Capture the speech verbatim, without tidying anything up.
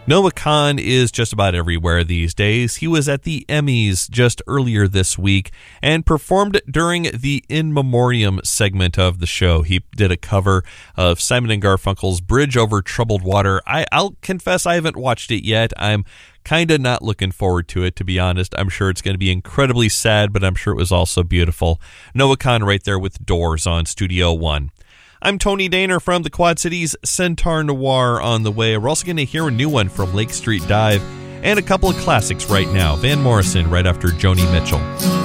Noah Kahan is just about everywhere these days. He was at the Emmys just earlier this week and performed during the In Memoriam segment of the show. He did a cover of Simon and Garfunkel's Bridge Over Troubled Water. I, I'll confess I haven't watched it yet. I'm kind of not looking forward to it, to be honest. I'm sure it's going to be incredibly sad, but I'm sure it was also beautiful. Noah Kahan right there with Doors on Studio One. I'm Tony Daner from the Quad Cities, Centaur Noir on the way. We're also going to hear a new one from Lake Street Dive and a couple of classics right now. Van Morrison right after Joni Mitchell.